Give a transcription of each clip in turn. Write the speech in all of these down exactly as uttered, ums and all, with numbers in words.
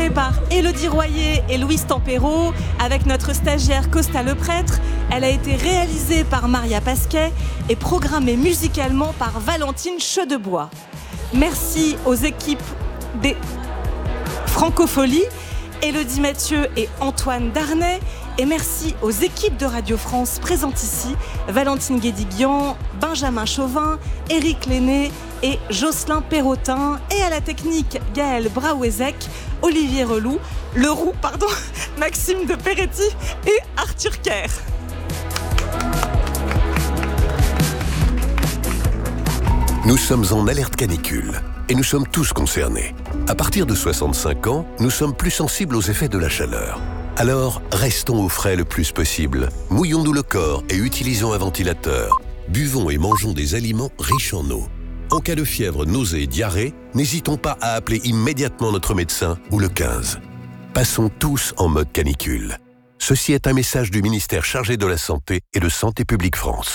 préparée par Élodie Royer et Louise Tempéro, avec notre stagiaire Costa Leprêtre. Elle a été réalisée par Maria Pasquet et programmée musicalement par Valentine Chedebois. Merci aux équipes des Francopholies, Élodie Mathieu et Antoine Darnay. Et merci aux équipes de Radio France présentes ici, Valentine Guédiguian, Benjamin Chauvin, Éric Lenné et Jocelyn Perrotin. Et à la technique, Gaël Braouezek, Olivier Reloux, Leroux, pardon, Maxime de Peretti et Arthur Kerr. Nous sommes en alerte canicule et nous sommes tous concernés. À partir de soixante-cinq ans, nous sommes plus sensibles aux effets de la chaleur. Alors, restons au frais le plus possible. Mouillons-nous le corps et utilisons un ventilateur. Buvons et mangeons des aliments riches en eau. En cas de fièvre, nausée et diarrhée, n'hésitons pas à appeler immédiatement notre médecin ou le quinze. Passons tous en mode canicule. Ceci est un message du ministère chargé de la Santé et de Santé publique France.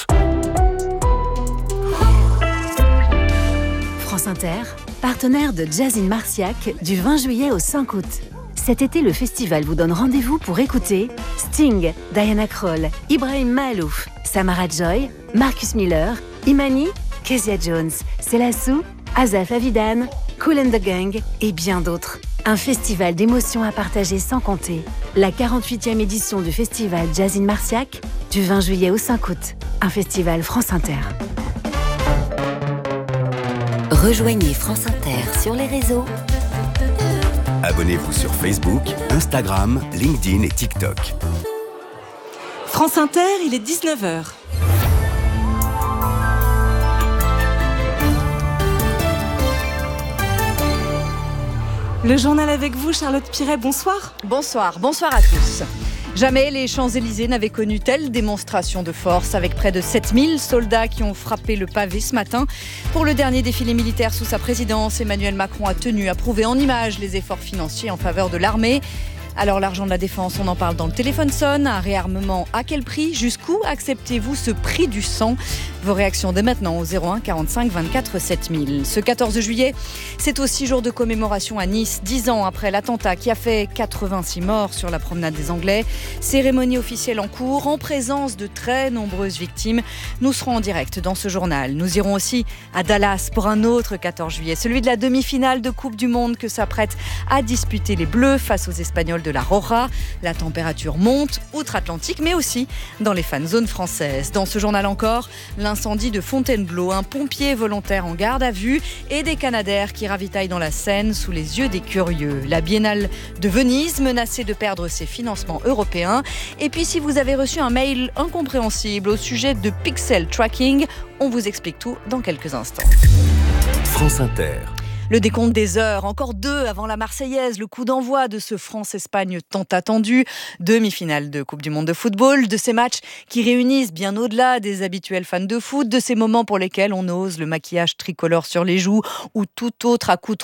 France Inter, partenaire de Jazz in Marciac du vingt juillet au cinq août. Cet été, le festival vous donne rendez-vous pour écouter Sting, Diana Krall, Ibrahim Maalouf, Samara Joy, Marcus Miller, Imani, Kezia Jones, Selassou, Asaf Avidan, Kool and the Gang et bien d'autres. Un festival d'émotions à partager sans compter. La quarante-huitième édition du festival Jazz in Marciac du vingt juillet au cinq août. Un festival France Inter. Rejoignez France Inter sur les réseaux. Abonnez-vous sur Facebook, Instagram, LinkedIn et TikTok. France Inter, il est dix-neuf heures. Le journal avec vous, Charlotte Piret, bonsoir. Bonsoir, bonsoir à tous. Jamais les Champs-Élysées n'avaient connu telle démonstration de force, avec près de sept mille soldats qui ont frappé le pavé ce matin. Pour le dernier défilé militaire sous sa présidence, Emmanuel Macron a tenu à prouver en images les efforts financiers en faveur de l'armée. Alors l'argent de la défense, on en parle dans le téléphone sonne. Un réarmement à quel prix ? Jusqu'où acceptez-vous ce prix du sang ? Vos réactions dès maintenant au zéro un quarante-cinq vingt-quatre sept mille. Ce quatorze juillet, c'est aussi jour de commémoration à Nice, dix ans après l'attentat qui a fait quatre-vingt-six morts sur la promenade des Anglais. Cérémonie officielle en cours, en présence de très nombreuses victimes. Nous serons en direct dans ce journal. Nous irons aussi à Dallas pour un autre quatorze juillet, celui de la demi-finale de Coupe du Monde que s'apprêtent à disputer les Bleus face aux Espagnols de la Roja. La température monte outre-Atlantique, mais aussi dans les fan zones françaises. Dans ce journal encore, l'incendie de Fontainebleau, un pompier volontaire en garde à vue et des Canadaires qui ravitaillent dans la Seine sous les yeux des curieux. La Biennale de Venise menacée de perdre ses financements européens. Et puis si vous avez reçu un mail incompréhensible au sujet de pixel tracking, on vous explique tout dans quelques instants. France Inter. Le décompte des heures, encore deux avant la Marseillaise, le coup d'envoi de ce France-Espagne tant attendu, demi-finale de Coupe du Monde de football, de ces matchs qui réunissent bien au-delà des habituels fans de foot, de ces moments pour lesquels on ose le maquillage tricolore sur les joues ou tout autre accoutrement